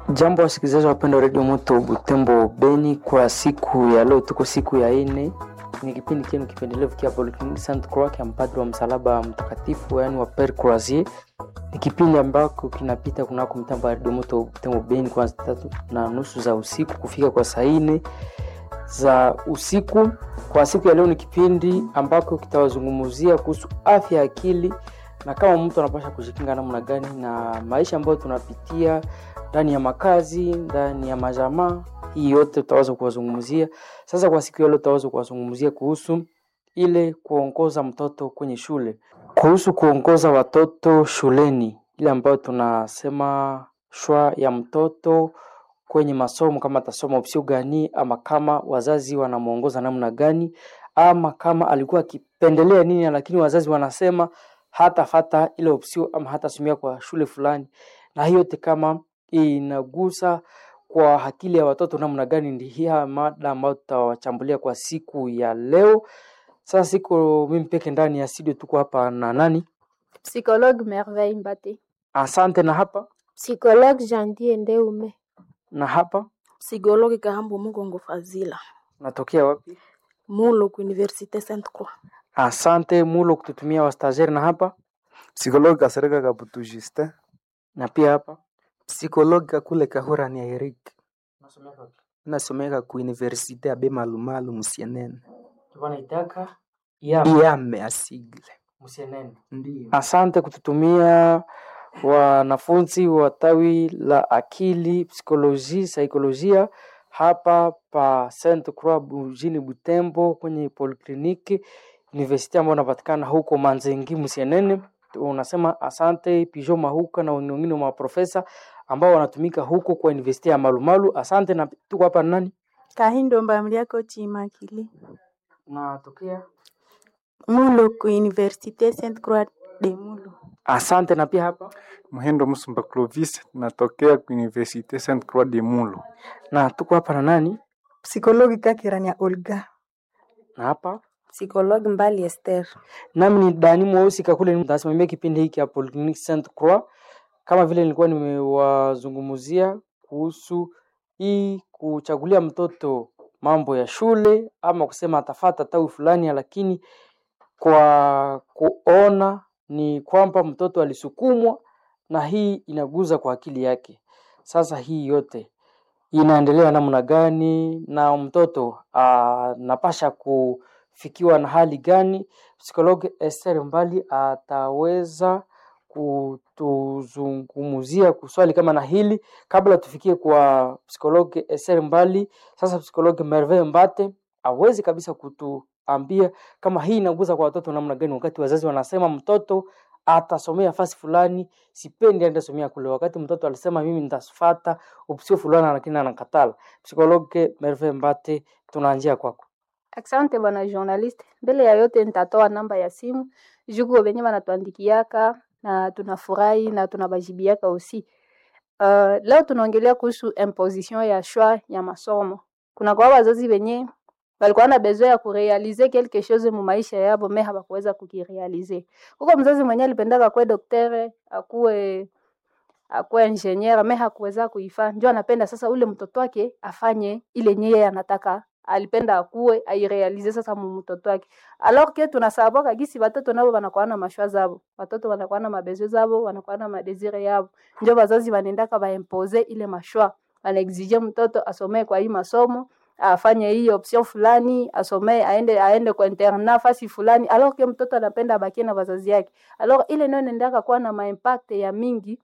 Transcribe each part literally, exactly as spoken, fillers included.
Jambo wasikilizaji wapenda Radio Moto Butembo Beni, kwa siku ya leo tuko siku ya ine. Ni kipindi kenu kipendelevu kia Polyclinic Saint Croix ya mpadri wa msalaba mtakatifu, yani wa Père Croisier. Ni kipindi ambako kinapita kunako mtambo wa Radio Moto Butembo Beni kwa tatu na nusu za usiku kufika kwa saa ine za usiku. Kwa siku ya leo ni kipindi ambako kitawazungumzia kuhusu afya ya akili na kama mtu anapaswa kujikinga namna gani na maisha ambayo tunapitia ndani ya makazi, ndani ya majamaa. Hii yote tutaweza kuwazungumzia. Sasa kwa siku ya leo tutaweza kuwazungumzia kuhusu ile kuongoza mtoto kwenye shule. Kuhusu kuongoza watoto shuleni, ile ambayo tunasema shwa ya mtoto kwenye masomo, kama atasoma opsio gani, ama kama wazazi wanamuongoza namna gani, ama kama alikuwa akipendelea nini lakini wazazi wanasema hata fata ile opsio ama hata sumia kwa shule fulani. Na hiyo yote kama inagusa kwa akili ya watoto namna gani, ndi hii mada ambayo tutawachambulia kwa siku ya leo. Sasa siku mimi peke ndani ya studio tuko hapa na nani? Psychologue Merveille Mbate. Asante. Na hapa Psychologue Jandier Ndeume. Na hapa Psychologue Kahambo Mugongo Fazila. Natokea wapi? Mulo ku Université Sainte Croix. Asante Mulo kututumia wa stagiaire. Na hapa Psychologue Kasereka Kaputu Justin. Na pia hapa Psychologue Kakule Kahura ni Eric. nasomea wapi? Nasomeka ku Université Abe Malumalu Musienene. Kibana itaka ya Iame asigle. Musienene. Ndiyo. Asante kututumia wanafunzi wa tawi la akili, psikoloji, saikolojia hapa pa Saint Croix mjini Butembo kwenye Polyclinic University ambayo inapatikana huko Manzengi Musienene. Unasema asante Pijo Mahuka na wengine wa profesa ambao wanatumika huko kwa University ya Malumalu. Asante. Na tuko hapa nani? Kahindo Mbamliako Chimakili. Natokea Mulo ku Université Sainte Croix de Mulo. Asante. Na pia hapa Muhendo Musumba Clovis, natokea ku Université Sainte Croix de Mulo. na tuko hapa na nani? Psychologue Kakirania Olga. Na hapa Psychologue Mbali Esther. nami ni Dani Mweusi Kakule, nitasimamia kipindi hiki ya Polyclinic Saint Croix. Kama vile nilikuwa nimewazungumzia kuhusu hii kuchagulia mtoto mambo ya shule ama kusema atafata tawi fulani, lakini kwa kuona ni kwamba mtoto alisukumwa na hii inaguza kwa akili yake. Sasa hii yote inaendelea namna gani na mtoto anapasha kufikiwa na hali gani? Psikologi Esther Mbali ataweza kutuzungumzia kuswali kama na hili kabla tufikie kwa psikologi Esther Mbali. Sasa psikologi Merveille Mbate awezi kabisa kutuambia kama hii inaguza kwa watoto namna gani, wakati wazazi wanasema mtoto atasomea fasi fulani, sipendi aende somea kule, wakati mtoto alisema mimi nitafuata opsio fulani lakini anakatala. Psikologi Merveille Mbate, tunaanzia kwako. Asante bwana journalist. Mbele ya yote nitatoa namba ya simu juku wenye wanatuandikiaka na tunafurahi na tunabajibiaka usi. Uh, leo tunaongelea kuhusu imposition ya choix ya masomo. Kuna kwa wazazi wenye walikuwa na besoin ya kurealize quelque chose mu maisha yabo mais hawakuweza kukirealize. Huko mzazi mwenye alipendaka kuwa daktari, akuwe akuwe engineer mais hakuweza kuifanya. Ndio anapenda sasa ule mtoto wake afanye ile nyeye anataka, alipenda akuwe airealize sasa mu mtoto wake. Alors que tunasabaka gisi watoto nabo wanakuwa na mashwa zabo. Watoto wanakuwa na mabezo zabo, wanakuwa na madesire yabo. Ndio wazazi wanaendaka ba impose ile mashwa. Wana exige mtoto asomee kwa hii masomo, afanye hii option fulani, asomee aende aende kwa internat fasi fulani, alors que mtoto anapenda abaki na wazazi yake. Alors ile ndio inaendaka kuwa na ma impact ya mingi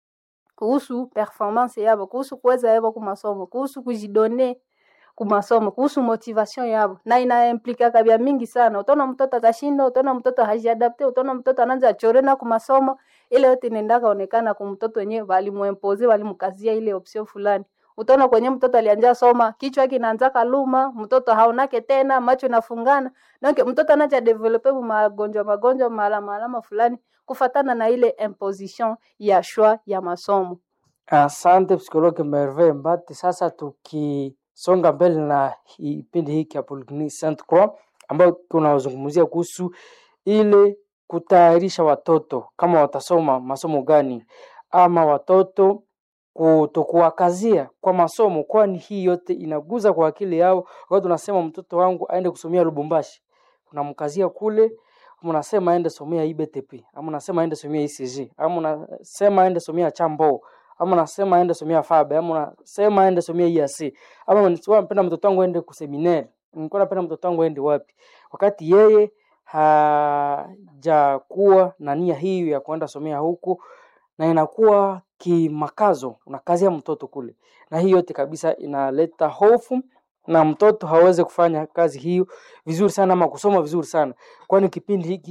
kuhusu performance yabo, kuhusu kuweza yabo kwa masomo, kuhusu kujidone kwa masomo, kuhusu motivation yabo, na ina implika kabia mingi sana. Utaona mtoto atashinda, utaona mtoto hajiadapte, utaona mtoto anaanza chorena kwa masomo. Ile yote inaendaka onekana kwa mtoto wenyewe walimuimpose, walimkazia ile option fulani. Utaona kwenye mtoto alianza soma, kichwa yake inaanza kaluma, mtoto haonake tena, macho nafungana. Donc mtoto anaanza developer magonjwa magonjwa malama malama fulani kufatana na ile imposition ya choix ya masomo. Asante psikologi Merveille Mbate. Sasa tukisonga mbele na kipindi hiki ya Polyclinic Saint Croix ambao tunazungumzia kuhusu ile kutayarisha watoto kama watasoma masomo gani, ama watoto kutokuwakazia kwa masomo, kwani hii yote inaguza kwa akili yao. Wakati tunasema mtoto wangu aende kusomea Lubumbashi, unamkazia kule, mnasema aende somea I B T P, ama unasema aende somea I C G, ama unasema aende somea Chambo, ama unasema aende somea Fabe, ama unasema aende somea I A C, ama unapenda mtoto wangu aende kuseminari, nilikuwa napenda mtoto wangu aende wapi, wakati yeye hajakuwa na nia hiyo ya kwenda somea huku, na inakuwa kimakazo unakazia mtoto kule, na hiyo yote kabisa inaleta hofu na mtoto hawezi kufanya kazi hiyo vizuri sana ama kusoma vizuri sana. Kwani kipindi hiki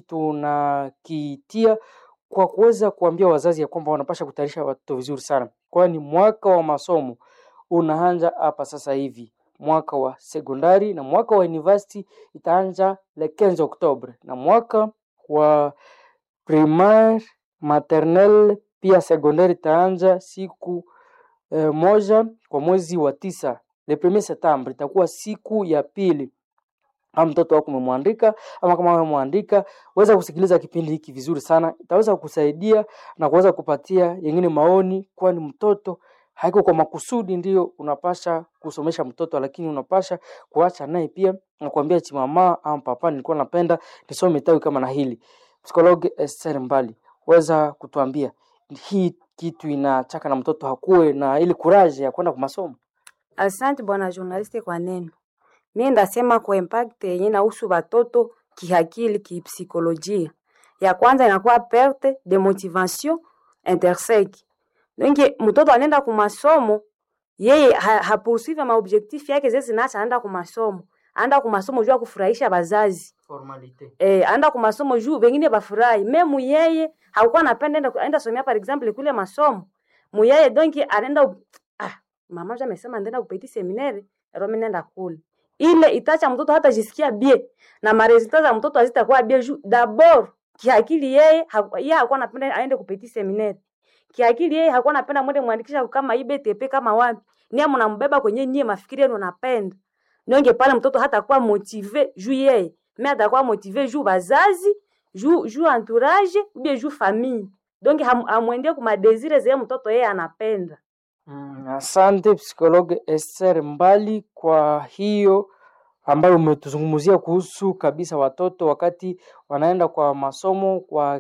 tunakitia kwa kuweza kuambia wazazi ya kwamba wanapasha kutayarisha watoto vizuri sana, kwani mwaka wa masomo unaanza hapa sasa hivi. Mwaka wa sekondari na mwaka wa university itaanza le quinze Oktobre, na mwaka wa primaire, maternelle pia sekondari itaanza siku eh, moja kwa mwezi wa tisa, le premier septembre, itakuwa siku ya pili. Ama mtoto wako umemwandika, ama kama umemwandika, weza kusikiliza kipindi hiki vizuri sana, itaweza kusaidia na kuweza kupatia yengine maoni, kwani mtoto haiko kwa makusudi ndio unapasha kusomesha mtoto, lakini unapasha kuacha naye pia na kuambia chi mama ama papa, nilikuwa napenda nisome tawi kama na hili. Psikologi Esther Mbali, weza kutuambia hii kitu inachaka na mtoto hakuwe na ile courage ya kwenda kwa masomo? Asante bwana journaliste kwa neno. Mimi ndasema kwa impact yenye inahusu watoto kihakili, kipsikolojia. Ya kwanza inakuwa perte de motivation intersect. Donc mtoto anaenda kwa masomo, yeye ha, ha poursuivre ma objectif yake zezi naacha anaenda kwa masomo. Anaenda kwa masomo juu ya kufurahisha bazazi. Formalite. Eh, anaenda kwa masomo juu wengine bafurahi. Memu yeye hakuwa anapenda enda enda somea par exemple kule masomo. Muyeye donc anaenda ah mama mmoja amesema nenda kupeti seminaire, Rome nenda kule. Ile itacha mtoto hata jisikia bie na maresultat za mtoto hazitakuwa bie juu d'abord kiakili yeye haku, yeye hakuwa anapenda aende kupeti seminaire. Kiakili yeye hakuwa anapenda mwende muandikisha kama I B T P kama wapi. Nia mnambeba kwenye nyie mafikiri yenu napenda. Nionge pale mtoto hata kuwa motivé juu yeye. Mais atakuwa motivé juu bazazi, juu juu entourage, ou bien juu famille. Donc amwendie kuma désir zeye mtoto yeye anapenda. Mm, asante psikologe Esther Mbali kwa hiyo ambayo umetuzungumzia kuhusu kabisa watoto wakati wanaenda kwa masomo kwa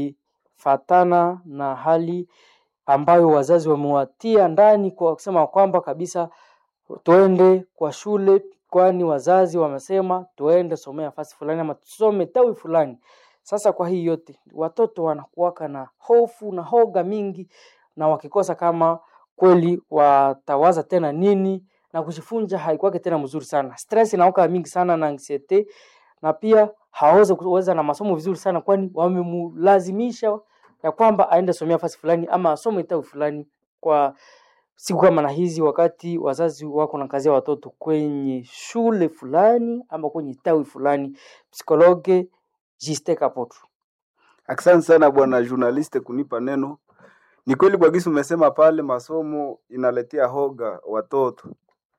kifatana na hali ambayo wazazi wamewatia ndani, kwa kusema kwamba kabisa tuende kwa shule, kwani wazazi wamesema tuende somea fasi fulani ama tusome tawi fulani. Sasa kwa hii yote watoto wanakuwaka na hofu na hoga mingi, na wakikosa kama kweli watawaza tena nini na kujifunza haikuwake tena mzuri sana. Stress inaoka mingi sana na anxiety, na pia hawezi kuweza na masomo vizuri sana, kwani wamemlazimisha ya kwamba aende somea fasi fulani ama asome tawi fulani kwa siku kama na hizi, wakati wazazi wako na kazi ya watoto kwenye shule fulani ama kwenye tawi fulani. Psikologe Justin Kapotu. Asante sana bwana journaliste kunipa neno. Ni kweli kwa gisi umesema pale masomo inaletea hoga watoto.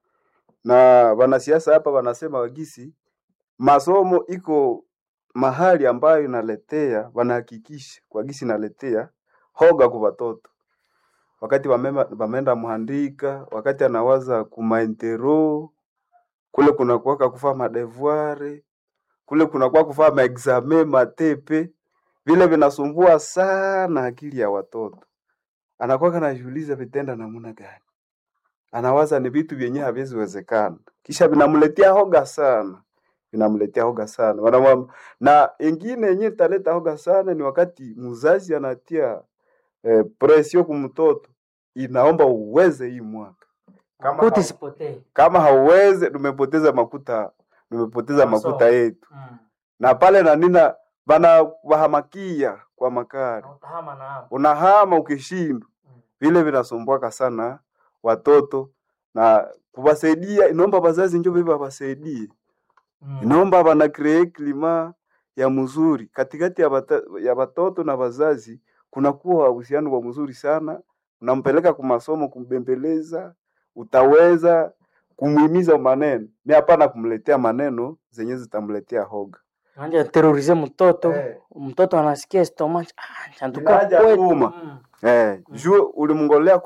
Na wanasiasa hapa wanasema wagisi masomo iko mahali ambayo inaletea, wanahakikisha kwa gisi inaletea hoga kwa watoto. Wakati wameenda muhandika, wakati anawaza kumaintero, kule kuna kuwaka kufaa madevuare, kule kuna kuwaka kufaa maexame, matepe, vile vinasumbua sana akili ya watoto. Anakuwa anajiuliza vitenda namna gani. Anawaza ni vitu vyenye haviwezi wezekana. Kisha vinamletea hoga sana. Vinamletea hoga sana. Wanamwam... Na ingine yenye taleta hoga sana ni wakati mzazi anatia eh, presio kwa mtoto. Inaomba uweze hii mwaka. Kama Kuti ha... sipotee. Kama hauweze tumepoteza makuta, tumepoteza Maso. makuta yetu. Mm. Na pale na nina bana wahamakia kwa makari. Utahama na hapo. Unahama ukishindwa. Mm. Vile vinasumbuaka sana watoto, na kuwasaidia inaomba wazazi njoo bibi wasaidie. Mm. Inaomba bana create klima ya mzuri katikati ya bata, ya watoto na wazazi, kuna kuwa uhusiano wa mzuri sana. Unampeleka kwa masomo kumbembeleza, utaweza kumuhimiza maneno. Ni hapana kumletea maneno zenye zitamletea hoga. Anja terrorize mtoto, Eh. Mtoto anasikia stomach, ah, chanduka Inaja kwetu. uma. Mm. Eh, juu ulimngolea ko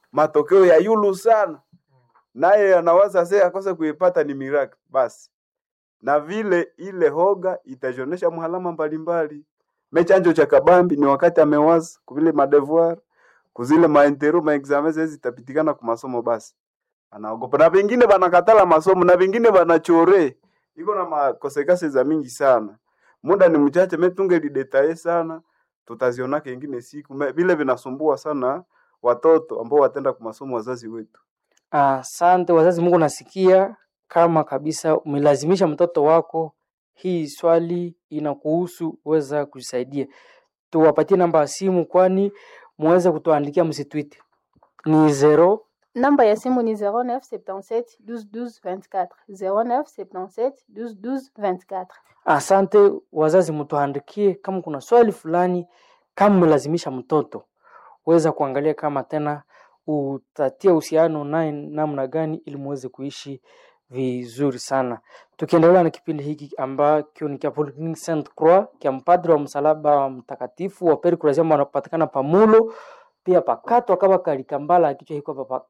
matokeo ya yulu sana, naye anawaza sasa akose kuipata ni miracle basi, na vile ile hoga itajonesha mhalama mbalimbali. Mechanjo cha kabambi ni wakati amewaza kuvile madevoir kuzile maintero maexamen hizi zitapitikana kwa masomo, basi anaogopa, na vingine banakatala masomo na vingine banachore. Iko na makosekase za mingi sana. Muda ni mchache, metunge li detail sana, tutaziona kingine siku. Vile vinasumbua sana watoto ambao watenda kwa masomo wazazi wetu. Asante wazazi, Mungu nasikia kama kabisa umelazimisha mtoto wako. Hii swali inakuhusu, weza kusaidia. Tuwapatie namba ya simu kwani muweze kutuandikia, msitweet. Ni zero Namba ya simu ni zero neuf sept sept douze douze vingt-quatre zero neuf sept sept douze douze vingt-quatre. Asante wazazi, mtuandikie kama kuna swali fulani, kama umelazimisha mtoto, weza kuangalia kama tena utatia uhusiano naye namna gani ili muweze kuishi vizuri sana. Tukiendelea na kipindi hiki ambacho ni cha Polyclinic Sainte Croix kia mpadri wa msalaba mtakatifu wa Pere Croazia wanapatikana pamulo, pia pakato akaba kalikambala kichwa hiko papa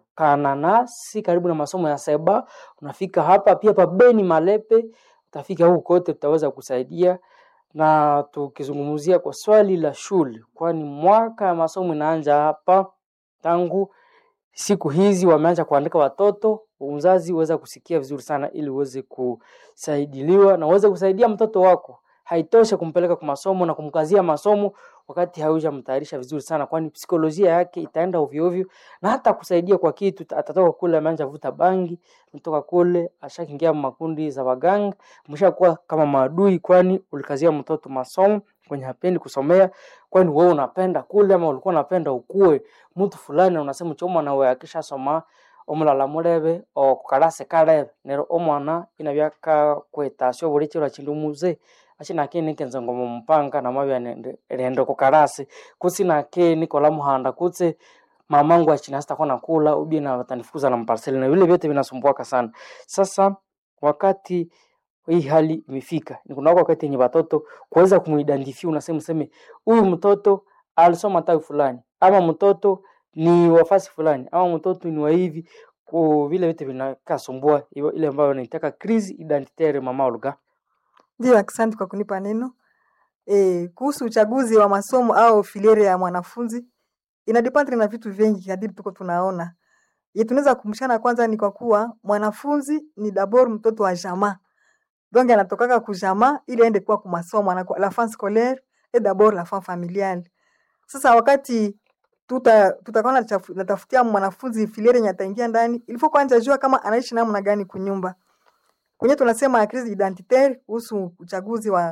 Kananasi karibu na masomo ya Seba. Unafika hapa pia pa Beni Malepe, utafika huko kote tutaweza kusaidia. Na tukizungumzia kwa swali la shule, kwani mwaka ya masomo inaanza hapa, tangu siku hizi wameanza kuandika watoto. Mzazi uweza kusikia vizuri sana ili uweze kusaidiliwa na uweze kusaidia mtoto wako. Haitoshe kumpeleka kwa masomo na kumkazia masomo wakati hauja mtayarisha vizuri sana, kwani psikolojia yake itaenda ovyo ovyo, na hata kusaidia kwa kitu atatoka kule ameanza vuta bangi, mtoka kule ashakiingia makundi za waganga, mshakuwa kama maadui, kwani ulikazia mtoto masomo kwenye hapendi kusomea, kwani wewe unapenda kule ama ulikuwa unapenda ukue mtu fulani, na unasema choma na wewe akisha soma omulala mulebe o kukalase kale nero omwana inabyaka kwetasyo bulichiro chindumuze ashina kene kenza ngomo mpanga na mabya nende kukalase kusina ke Nikola muhanda kutse mamangu achina sita kona kula ubi na watanifukuza na mparseli, na vile vyote vinasumbuaka sana. Sasa wakati hii hali imefika, ni kuna wakati yenye watoto kuweza kumuidentify, unasema useme huyu mtoto alisoma tawi fulani, ama mtoto ni wafasi fulani, ama mtoto ni wa hivi, kwa vile vitu vinakasumbua ile ambayo inaitaka crise identitaire. Mama Olga. Ndio, asante kwa kunipa neno. Eh, kuhusu uchaguzi wa masomo au filiere ya mwanafunzi, inadepend na vitu vingi kadiri tuko tunaona. Ye tunaweza kumshana kwanza ni kwa kuwa mwanafunzi ni d'abord mtoto wa jamaa. Donc anatokaka ku jamaa ili aende kwa masomo, na la fin scolaire et d'abord la fin familiale. Sasa wakati tuta tutakuwa natafutia mwanafunzi filiere yenye ataingia ndani, ilifo kwanza jua kama anaishi namna gani kunyumba. Kwenye tunasema crise identitaire kuhusu uchaguzi wa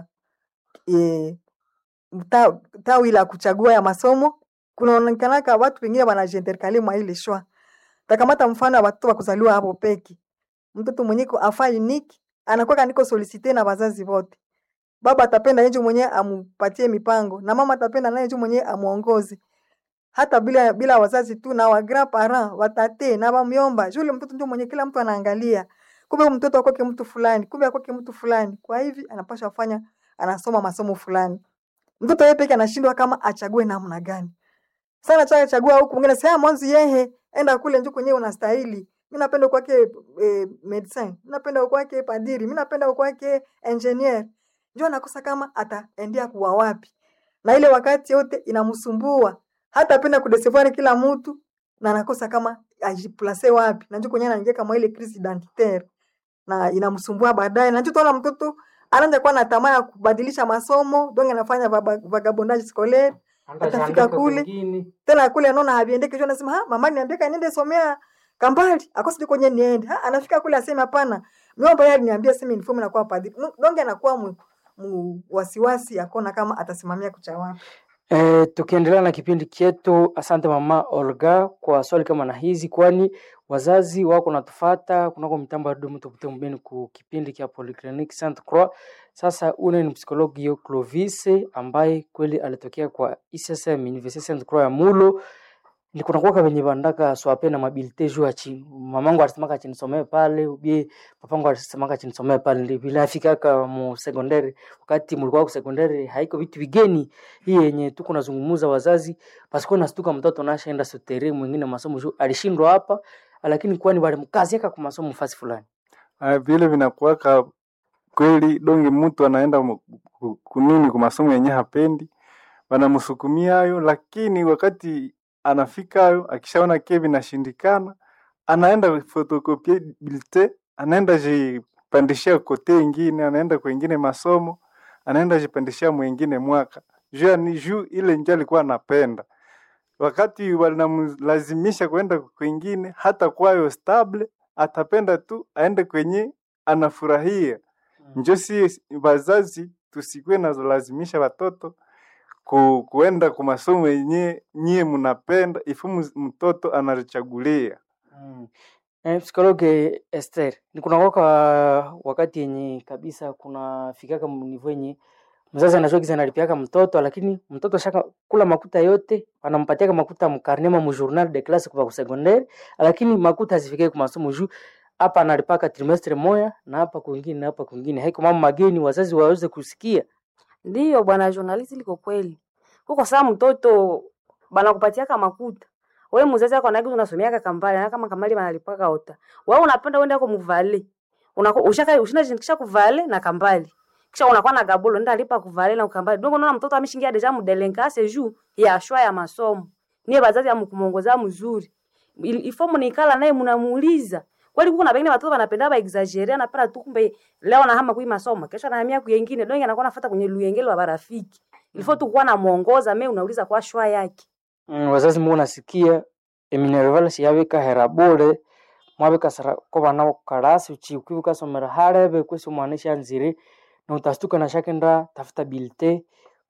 e, mta, tawi la kuchagua ya masomo, kunaonekana kama watu wengine wanajenderkali mwa ile shwa. Takamata mfano wa watoto wa kuzaliwa hapo peki. Mtoto mwenyeko afa unique anakuwa kaniko solicite na wazazi wote. Baba atapenda yeye mwenyewe amupatie mipango, na mama atapenda naye yeye mwenyewe amuongoze. Hata bila bila wazazi tu, na wa grand parents, watate na bamyomba, yule mtoto ndio mwenye kila mtu anaangalia. Kumbe mtoto wako mtu fulani, kumbe wako mtu fulani. Kwa hivi anapaswa kufanya, anasoma masomo fulani. Mtoto yeye peke anashindwa kama achague namna gani. Sana cha chagua huko mwingine sema mwanzo yeye enda kule njoo kwenyewe unastahili. Mimi napenda kwake eh, medicine. Mimi napenda kwake padiri. Mimi napenda kwake engineer. Njoo nakosa kama ataendea kuwa wapi. Na ile wakati yote inamsumbua. Hata apenda kudecevoir kila mtu na anakosa kama ajiplace wapi. Na njoo kwenyewe anaingia kama ile crise identitaire. Na inamsumbua baadaye. Na njoo tunaona mtoto anaanza kuwa na tamaa ya kubadilisha masomo, donc anafanya vagabondage scolaire. Atafika kule tena kule anaona habiendeke, njoo anasema ha mama niambia niende somea Kambali, akosi ndiko kwenye niende. Ha anafika kule asema hapana. Miomba yeye niambia sema uniform na kwa padri. Donc anakuwa mu, mu wasiwasi akona kama atasimamia kucha wapi. Eh, tukiendelea na kipindi chetu, asante Mama Olga kwa swali kama na hizi, kwani wazazi wako natufuata kunako mitambo ya dumu tupute mbeni ku kipindi kia Polyclinic Sainte Croix. Sasa une ni psikologi yo Clovis ambaye kweli alitokea kwa I S S M Université Sainte Croix ya Mulo. Nilikuwa nakuwa wenye bandaka swape na mabilite juu achi. Mamangu alisemaka chinisomee pale, ubie papangu alisemaka chinisomee pale ndipo bila afika ka mu secondary. Wakati mlikuwa ku secondary haiko vitu vigeni. Hii yenye tuko nazungumuza wazazi, pasiko nastuka mtoto nashaenda sotere mwingine masomo juu alishindwa hapa, lakini kwani wale mkazi yaka kwa masomo fasi fulani. Ah, vile vinakuwaka kweli donge mtu anaenda mu- ku- kunini kwa masomo yenye hapendi, wanamsukumia hayo, lakini wakati anafika hayo akishaona kile vinashindikana, anaenda photocopy bilte, anaenda jipandishia kote ingine, anaenda kwingine masomo, anaenda jipandishia mwingine mwaka. Juu ni juu ile njia alikuwa anapenda. Wakati wanamlazimisha kwenda kwingine, hata kwayo stable, atapenda tu aende kwenye anafurahia. Njo si wazazi tusikuwe nazolazimisha watoto ku, kuenda kwa masomo yenye nyie mnapenda, ifu mus- mtoto anachagulia. Mm. Eh, psikologe Esther, ni kuna waka wakati yenye kabisa kuna fikaka mnivo yenye mzazi anajua kiza analipiaka mtoto, lakini mtoto shaka kula makuta yote anampatia makuta mkarnema mu journal de classe kwa secondaire, lakini makuta hazifike kwa masomo juu hapa analipaka trimestre moja na hapa kwingine na hapa kwingine. Haiko mama mageni wazazi waweze kusikia. Ndiyo bwana journalist, liko kweli. Huko saa mtoto bana kupatiaka makuta. Wewe mzazi wako anagi unasomeaka kambali na kama kambali banalipaka ota. Wewe unapenda uende kwa muvale. Unako ushaka ushinda kisha kuvale na kambali. Kisha unakuwa na gabulo ndio alipa kuvale na kambali. Dongo unaona mtoto ameshingia deja mu delinquance juu ya shwa ya masomo. Niye bazazi amkumuongoza mzuri. Ifomu nikala naye mnamuuliza. Kweli kuna wengine watoto wanapenda ba exaggerate, anapenda tu kumbe leo anahama kui masomo, kesho anahamia ku yengine, donge anakuwa anafuata kwenye luyengelo wa barafiki. Ilifo tu kuwa na muongoza, mimi unauliza kwa shwa yake. Mm, wazazi mwana nasikia eminerval si yabeka herabole mwabeka sara ko bana karasi uchi ukivuka somera harebe kwese mwanisha nzire na utastuka na shakenda tafuta bilte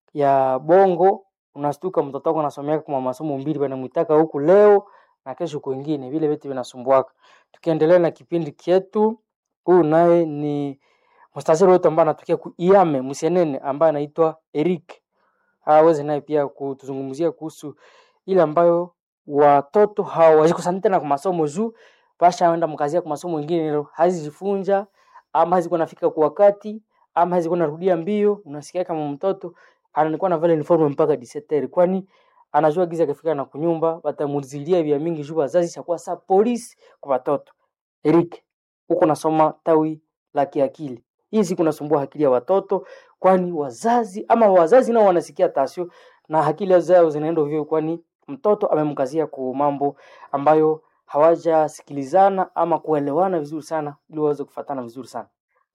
ya bongo, unastuka mtoto wako anasomea kwa masomo mbili bana mwitaka huku leo na kesho kwingine, vile vitu vinasumbuaka. Tukiendelea na kipindi kietu, huyu naye ni mstajiri wetu ambaye anatokea ku Iame Musienene ambaye anaitwa Eric. Hawezi naye pia kutuzungumzia kuhusu ile ambayo watoto hawajikusanya tena kwa masomo juu pashaenda mkazia kwa masomo mengine hazijifunza ama hazikuwa nafika kwa wakati ama hazikuwa narudia mbio. Unasikia kama mtoto anakuwa na vile uniform mpaka diseteri, kwani anajua giza kafika na kunyumba watamuzilia vya mingi juu wazazi chakuwa sa polisi kwa watoto. Eric, uko nasoma tawi la kiakili. Hii siku nasumbua akili ya watoto, kwani wazazi ama wazazi nao wanasikia tasio na akili zao zinaenda hivyo, kwani mtoto amemkazia kwa mambo ambayo hawajasikilizana ama kuelewana vizuri sana ili waweze kufuatana vizuri sana.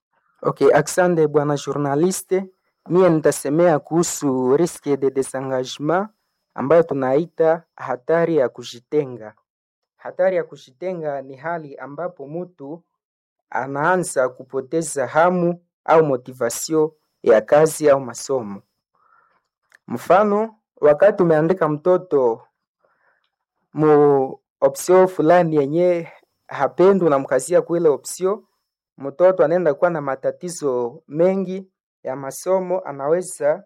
Okay, asante bwana journaliste. Mie nitasemea kuhusu risque de desengagement ambayo tunaita hatari ya kujitenga. Hatari ya kujitenga ni hali ambapo mtu anaanza kupoteza hamu au motivation ya kazi au masomo. Mfano, wakati umeandika mtoto mu option fulani yenye hapendi na mkazia kwa ile option, mtoto anaenda kuwa na matatizo mengi ya masomo, anaweza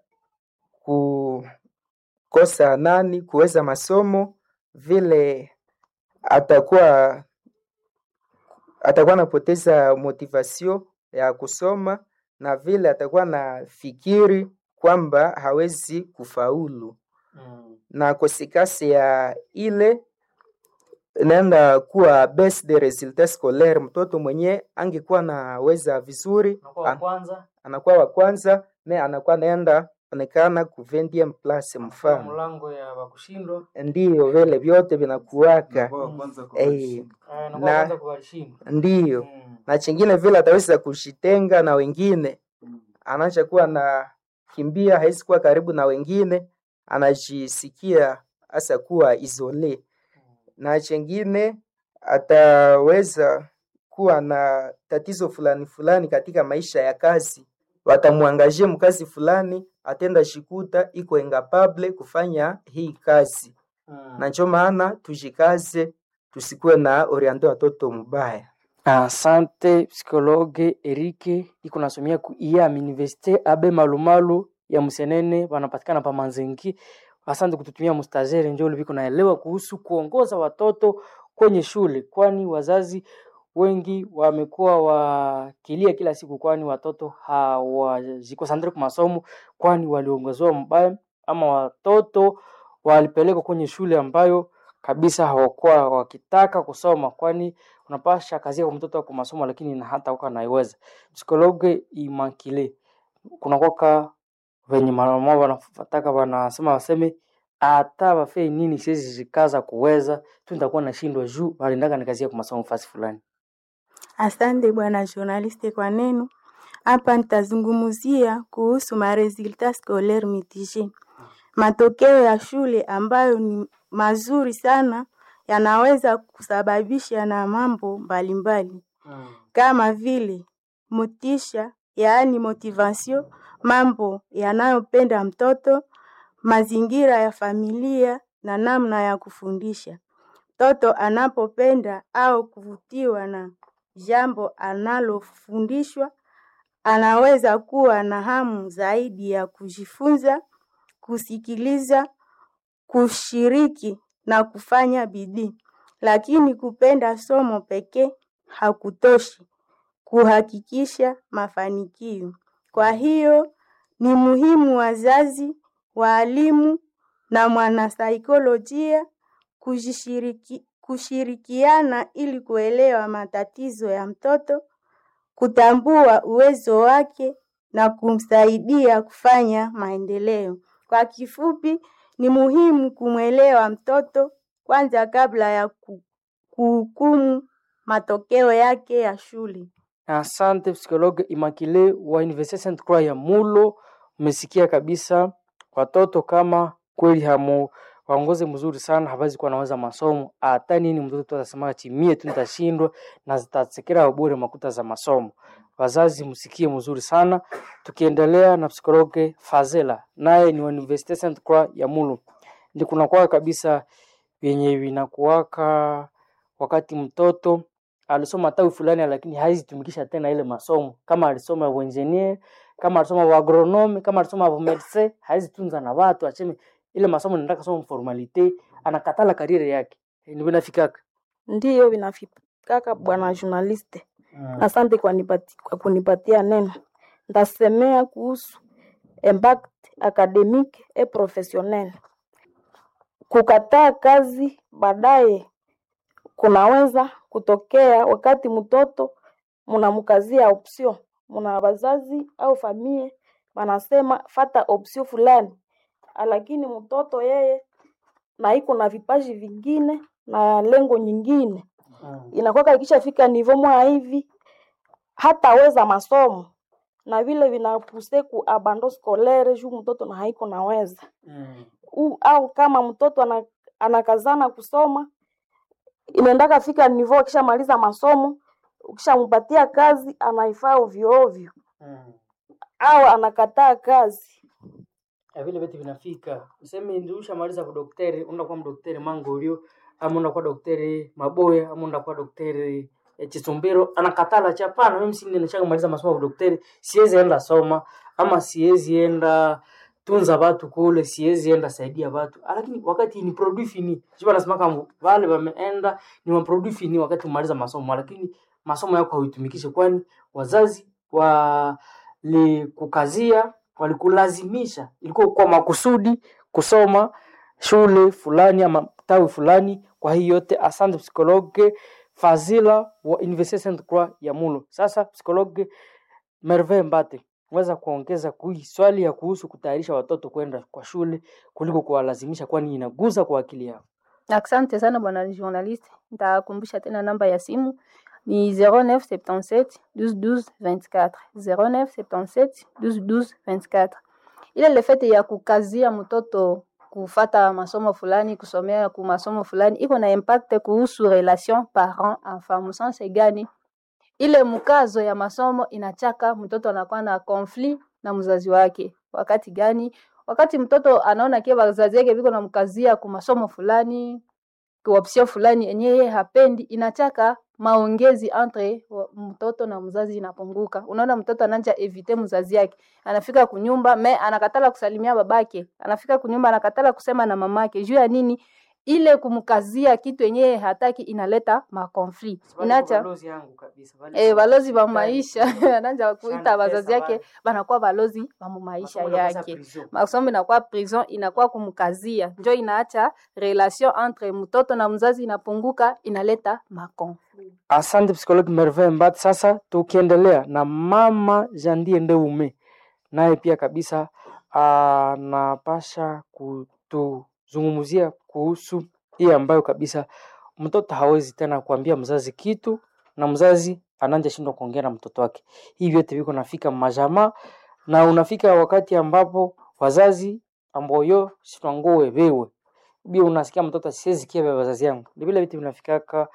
kukosa nani kuweza masomo, vile atakuwa atakuwa anapoteza motivation ya kusoma, na vile atakuwa na fikiri kwamba hawezi kufaulu. Mm. Na kosikasi ya ile inaenda kuwa baisse de resultats scolaires. Mtoto mwenye angekuwa naweza vizuri Anakuwa wa kwanza, anakuwa wa kwanza, me anakuwa naenda onekana ku vingtième place mfano. mlango ya wakushindwa. Ndiyo vile vyote vinakuwaka. Eh, Anakuwa na kwanza kwa shindwa. ndiyo. Mm. Na chingine vile ataweza kushitenga na wengine. Anaacha kuwa na kimbia, haisi kuwa karibu na wengine, anajisikia hasa kuwa isole. Na chingine ataweza kuwa na tatizo fulani fulani katika maisha ya kazi. Watamuangaje mkazi fulani, atenda shikuta iko incapable kufanya hii kazi. Hmm. Na ndio maana tujikaze, tusikuwe na oriente watoto mbaya. Asante psikologe Erike, iko nasomia ku I A M Universite Abe Malumalu ya Musienene, wanapatikana pa Manzengi. asante kututumia mustazeri njoo uliviko naelewa kuhusu kuongoza watoto kwenye shule, kwani wazazi wengi wamekuwa wakilia kila siku, kwani watoto hawajikosandre kwa masomo, kwani waliongozewa mbaya ama watoto walipelekwa kwenye shule ambayo kabisa hawakuwa wakitaka kusoma, kwani unapasha kazi kwa mtoto kwa masomo lakini na hata uka naiweza. Psikologe Imakile kuna kwaka venye mama wanataka wanasema waseme hata wafe nini siwezi zikaza kuweza tu nitakuwa nashindwa juu bali ndaka nikazia kwa masomo fasi fulani. Asante bwana journaliste kwa neno. Hapa nitazungumzia kuhusu ma resultats scolaires mitigés. Matokeo ya shule ambayo ni mazuri sana yanaweza kusababisha na mambo mbalimbali. Hmm. Kama vile motisha, yaani motivation, mambo yanayopenda mtoto, mazingira ya familia na namna ya kufundisha. Mtoto anapopenda au kuvutiwa na jambo analofundishwa, anaweza kuwa na hamu zaidi ya kujifunza, kusikiliza, kushiriki na kufanya bidii. Lakini kupenda somo pekee hakutoshi kuhakikisha mafanikio. Kwa hiyo ni muhimu wazazi, walimu na mwanasaikolojia kujishiriki kushirikiana ili kuelewa matatizo ya mtoto, kutambua uwezo wake na kumsaidia kufanya maendeleo. Kwa kifupi, ni muhimu kumwelewa mtoto kwanza kabla ya kuhukumu matokeo yake ya shule. Asante psikologe Imakile wa Universite Sainte Croix ya Mulo. Umesikia kabisa watoto kama kweli hamu waongoze mzuri sana hawazi kuwa naweza masomo hata nini mtoto atasema timie tu nitashindwa na zitatsekera bure makuta za masomo. Wazazi msikie mzuri sana. Tukiendelea na psikologe Fazela naye ni Universite Sainte Croix ya Mulo. Ndio kuna kwa kabisa yenye vinakuwaka wakati mtoto alisoma tawi fulani lakini haizi tumikisha tena ile masomo, kama alisoma uengineer, kama alisoma agronome, kama alisoma medecin, haizi tunza na watu acheme ile masomo nataka somo formalite, anakatala kariere yake. Ni vinafikaka. Ndiyo vinafikaka bwana journaliste. Hmm. Asante kwa nipati, kwa kunipatia neno. Ndasemea kuhusu impact academique et professionnel. Kukataa kazi baadaye kunaweza kutokea wakati mtoto mnamkazia option. Mna wazazi au familia wanasema fata option fulani. Lakini mtoto yeye na iko na vipaji vingine na lengo nyingine. Hmm. Inakuwa ikishafika niveau mwa hivi hataweza masomo na vile vinapuse ku abandon scolaire juu mtoto na haiko naweza. Mm. U, au kama mtoto anakazana kusoma inaendaka fika niveau kisha maliza masomo ukishampatia kazi anaifaa ovyo ovyo. Mm. Au anakataa kazi. Ya vile vitu vinafika. Useme ndio ushamaliza kwa daktari, unakuwa daktari Mangolio, ama unakuwa daktari Maboya, ama unakuwa daktari E, Chisumbiro anakatala chapana mimi sindi nishaka maliza masomo ya daktari siwezi enda soma ama siwezi enda tunza watu kule siwezi enda saidia watu, lakini wakati ni produit fini jiba nasema kama wale wameenda ni wa produit fini wakati umaliza masomo, lakini masomo yako hauitumikishe kwani wazazi walikukazia walikulazimisha ilikuwa kwa makusudi kusoma shule fulani ama tawi fulani. Kwa hiyo yote asante psikologe Fazila wa Universite Sainte Croix ya Mulo. Sasa psikologe Merve Mbate weza kuongeza kui swali ya kuhusu kutayarisha watoto kwenda kwa shule kuliko kuwalazimisha kwani inaguza kwa akili yao. Asante sana bwana journaliste. Nitakumbusha tena namba ya simu ni zero neuf sept sept douze douze vingt-quatre zero neuf sept sept douze douze vingt-quatre. Ile le fait ya kukazia mtoto kufata masomo fulani kusomea ku masomo fulani iko na impact kuhusu relation parent enfant. Msanse gani? Ile mkazo ya masomo inachaka mtoto anakuwa na conflit na mzazi wake. Wakati gani? Wakati mtoto anaona kia wazazi wake biko na mkazia ku masomo fulani, ku option fulani yenyewe hapendi, inachaka maongezi entre wa- mtoto na mzazi inapunguka. Unaona mtoto ananja evite mzazi yake, anafika kunyumba me anakatala kusalimia babake, anafika kunyumba anakatala kusema na mamake. Juu ya nini? Ile kumkazia kitu yenyewe hataki inaleta makonfli, inacha balozi yangu kabisa bali eh, balozi ba Shani. maisha ananja kuita Shana wazazi pesa yake bali. banakuwa balozi ba mu maisha Masomo inakosa yake. prison. Masomo inakuwa prison, inakuwa kumkazia, njo inaacha relation entre mtoto na mzazi inapunguka, inaleta makonfli. Asante psikologi Merveille Mbati. Sasa tukiendelea na mama Jandie Ndeume, naye pia kabisa anapasha kutuzungumzia kuhusu hii ambayo kabisa mtoto hawezi tena kuambia mzazi kitu na mzazi ananja shindwa kuongea na mtoto wake. Hivi vyote viko nafika majamaa na unafika wakati ambapo wazazi amboyo sitwangowe wewe bia unasikia mtoto siwezi kia vya wazazi yangu. Ni vile vitu vinafikaka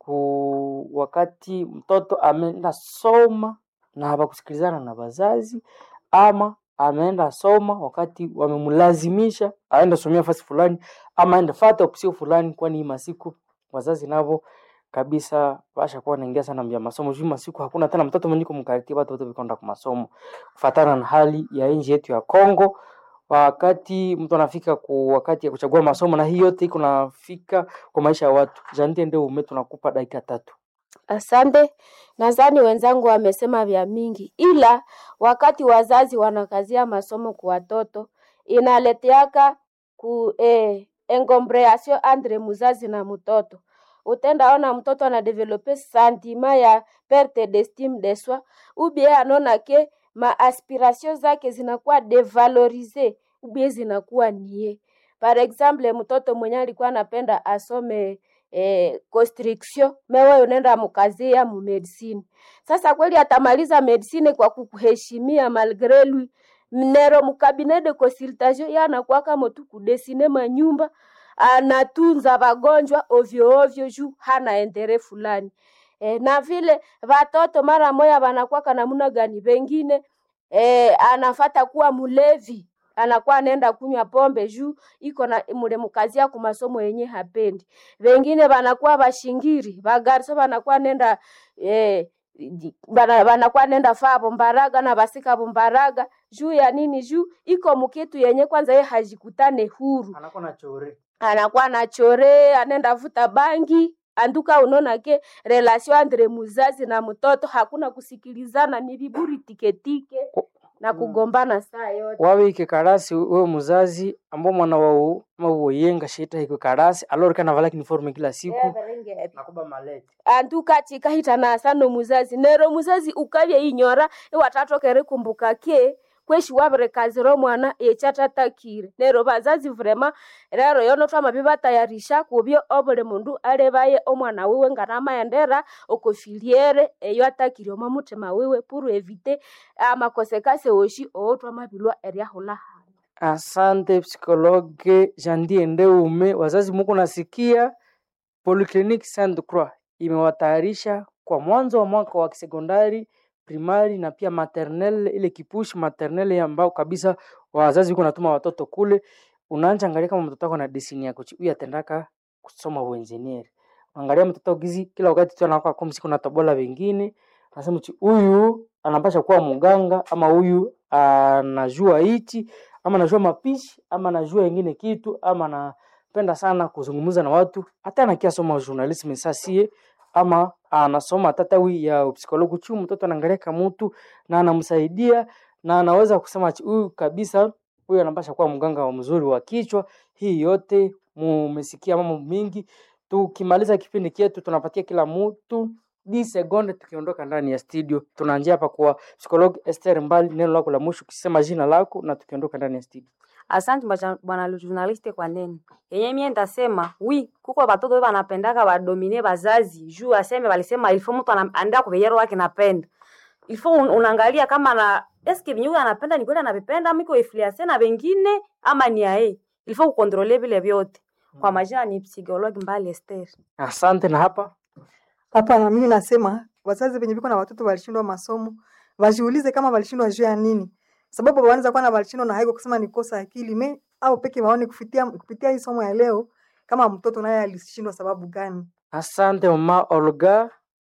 ku wakati mtoto ameenda soma na hawakusikilizana na wazazi, ama ameenda soma wakati wamemlazimisha aende somea fasi fulani ama aende fata opsio fulani, kwani masiku wazazi navo kabisa basha kuwa naingia sana mbia masomo. Juu masiku hakuna tena mtoto mwenye kumkaribia watu wote vikonda kwa masomo kufatana na hali ya nchi yetu ya Kongo. Wakati mtu anafika ku wakati ya kuchagua masomo, na hii yote iko nafika kwa maisha ya watu. Jante ndio ume tunakupa dakika tatu. Asante. Nadhani wenzangu wamesema vya mingi, ila wakati wazazi wanakazia masomo kwa watoto inaleteaka ku eh, engombrasion entre muzazi na mtoto. Utendaona mtoto ana develope sentiment ya perte d'estime de soi, ou bien anaona ke ma aspiration zake zinakuwa devalorize, ou bien zinakuwa nie. Par exemple, mtoto mwenye alikuwa anapenda asome eh, constriction, mewe unaenda mukazia mu medicine. Sasa kweli atamaliza medicine kwa kukuheshimia malgré lui. Mnero mukabinet de consultation ya anakuwa kama tu kudesine manyumba, anatunza wagonjwa ovyo ovyo juu hana endere fulani. E, na vile watoto mara moya wanakuwa kana namna gani, wengine e, anafata kuwa mulevi, anakuwa anaenda kunywa pombe juu iko na mule mukazia ku masomo yenye hapendi. Wengine wanakuwa bashingiri, bagarso wanakuwa nenda eh bana wanakuwa nenda faa bombaraga na basika bombaraga juu ya nini? Juu iko mukitu yenye kwanza yeye hajikutane huru, Anakuwa na chore. anakuwa na chore, anenda vuta bangi. Anduka unaona ke relation entre muzazi na mtoto hakuna kusikilizana, ni viburi tiketike na kugombana saa yote. Wawe ike karasi wewe muzazi ambao mwana wao mawo yenga shita iko karasi alor kana vala uniform kila siku nakuba malete. Anduka chikahitana sana muzazi nero muzazi ukavye inyora iwatato kere kumbuka ke kweshi wabere kaziro mwana echata takire nero bazazi vrema rero yono twama bibatayarisha kubyo obole mundu alebaye omwana wewe ngarama yendera okofiliere eyo atakire oma mutima wewe pour éviter amakosekase oshi otwa mabilwa eria hola. Asante psikologe Jandie Ndeume. Wazazi muko nasikia Polyclinique Sainte Croix imewatayarisha kwa mwanzo wa mwaka wa sekondari, primari na pia maternelle, ile kipushi maternelle ambao kabisa wazazi wiko natuma watoto kule. Unaanza angalia kama mtoto wako na desini yako huyu atendaka kusoma uengineer. Angalia mtoto gizi kila wakati tu anakuwa kwa msiku na tobola wengine. Nasema huyu anapasha kuwa mganga, ama huyu anajua hichi, ama anajua mapishi, ama anajua wengine kitu, ama anapenda sana kuzungumza na watu. Hata anakia soma journalism sasie, ama anasoma tatawi ya psikologi chu. Mtoto anaangalia kama mtu na anamsaidia na anaweza kusema huyu kabisa huyu anapasha kuwa mganga wa mzuri wa kichwa. Hii yote mumesikia mambo mingi. Tukimaliza kipindi chetu tunapatia kila mtu di sekunde tukiondoka ndani ya studio. Tunaanzia hapa kwa psikologi Esther Mbali, neno lako la mwisho ukisema jina lako na tukiondoka ndani ya studio. Asante bwana journaliste kwa neno. Yenye mimi ndasema, oui, kuko watoto wanapendaka wadomine bazazi. Juu aseme walisema ilifo mtu anaenda kuveyero wake napenda. Ilifo unaangalia kama na eske binyu anapenda ni kweli anavipenda miko influence na wengine ama ni ae. Ilifo kukontrole vile vyote. Kwa majina ni psikologi Mbali Esther. Asante. Na hapa Hapa na mimi nasema wazazi wenye biko na watoto walishindwa masomo, wajiulize kama walishindwa juu ya nini. Sababu wanaweza kuwa na walishindwa na haiko kusema ni kosa akili me au peke waone kupitia kupitia hii somo ya leo kama mtoto naye alishindwa sababu gani. asante mama Olga.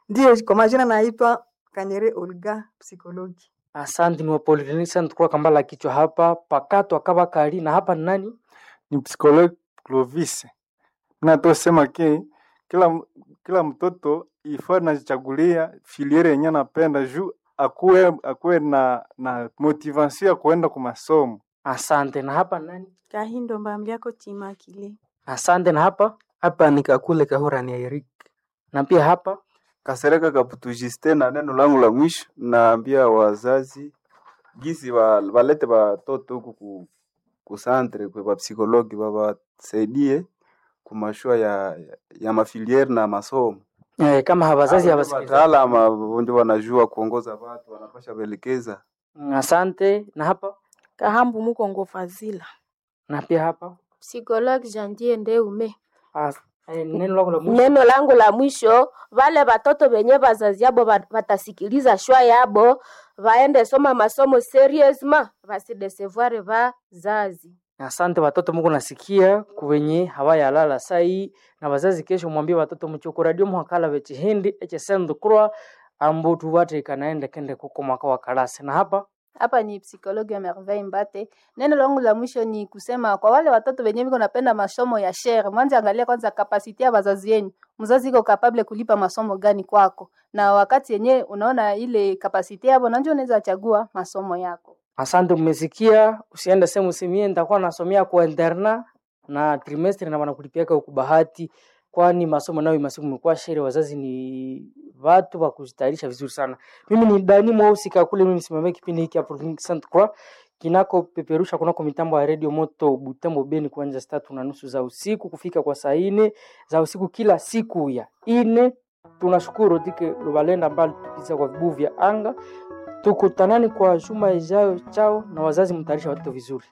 Ndiyo, kwa majina naitwa Kanyere Olga, psikologi. Asante, ni wa Polyclinic Sainte Croix Kambala kichwa hapa pakato akaba kali. Na hapa ni nani? Ni psikologi Clovis. Na tosema ke kila kila mtoto ifaa najichagulia filiere yenye anapenda juu akuwe akuwe na na motivation ya kuenda kwa masomo. Asante. Na hapa ni nani? Kahindo Mbamliako Chimakile. Asante. Na hapa? Hapa ni Kakule Kahura ni Eric. Na pia hapa Kasereka Kaputu Justin, na neno langu la mwisho naambia wazazi gisi wa, walete watoto huku ku, ku centre kwa psikologi wawasaidie kumashua ya ya mafiliere na masomo. Eh, kama hawazazi hawasikiliza. Wataalamu ndio wanajua kuongoza watu, wanapasha kuelekeza. Asante. Na hapa? Kahambu Mukongo Fazila. Na pia hapa? Psychologue Jandier Ndeume. As, eh, neno langu la mwisho. Neno langu la mwisho, wale watoto wenye wazazi yabo watasikiliza shwa yabo, waende soma masomo seriously, wasidesevoir wazazi. Asante watoto, Mungu nasikia kuwenye hawaya lala sai na wazazi kesho mwambie watoto mchoko radio muhakala wechi hindi eche Sainte Croix ambo tuwate kanaenda kende kuko mwaka wa kalasi. Na hapa Hapa ni psikologi ya Merveille Mbate. Neno langu la mwisho ni kusema kwa wale watoto wenye miko napenda masomo ya share, mwanzo angalia kwanza kapasiti ya wazazi yenu. Mzazi iko capable kulipa masomo gani kwako. Na wakati yenye unaona ile kapasiti yako, unajua unaweza chagua masomo yako. asante, mmesikia. Usiende sehemu simie, nitakuwa nasomea kwa interna na trimester na wanakulipia kwa bahati, kwani masomo nayo masomo mlikuwa share. Wazazi ni watu wa kujitayarisha vizuri sana. Mimi ni Dani Mweusi Kakule, mimi nisimamia kipindi hiki hapo Polyclinic Sainte Croix kinako peperusha kunako mitambo ya Radio Moto Butembo Beni kuanzia saa tatu na nusu za usiku kufika kwa saa nne za usiku kila siku ya ine. Tunashukuru dike Lubalenda mbali tupiza kwa vibuvu vya anga. Tukutanani kwa juma ijayo. Chao, na wazazi mtayarisha watoto vizuri.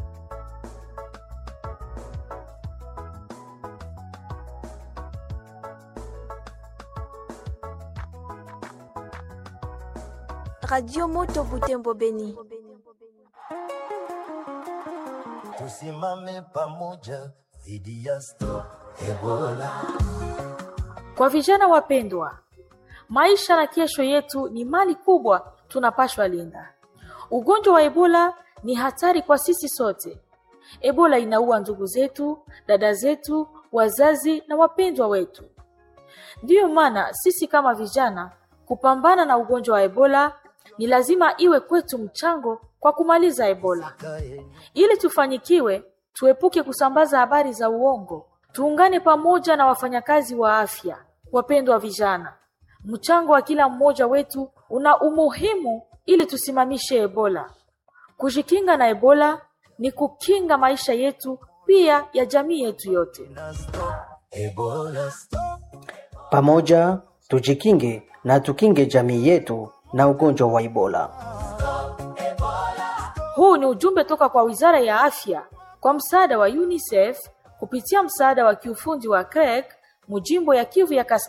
Radio Moto Butembo Beni. Tusimame pamoja dhidi ya stop Ebola. Kwa vijana wapendwa, maisha na kesho yetu ni mali kubwa tunapashwa linda. Ugonjwa wa Ebola ni hatari kwa sisi sote. Ebola inaua ndugu zetu, dada zetu, wazazi na wapendwa wetu. Ndiyo maana sisi kama vijana kupambana na ugonjwa wa Ebola ni lazima iwe kwetu mchango kwa kumaliza Ebola. Ili tufanikiwe, tuepuke kusambaza habari za uongo. Tuungane pamoja na wafanyakazi wa afya. Wapendwa vijana, mchango wa kila mmoja wetu una umuhimu ili tusimamishe Ebola. Kujikinga na Ebola ni kukinga maisha yetu pia ya jamii yetu yote. Pamoja tujikinge na tukinge jamii yetu na ugonjwa wa Ebola. Huu ni ujumbe toka kwa Wizara ya Afya kwa msaada wa UNICEF kupitia msaada wa kiufundi wa C R E C mujimbo ya Kivu ya Kaskazini.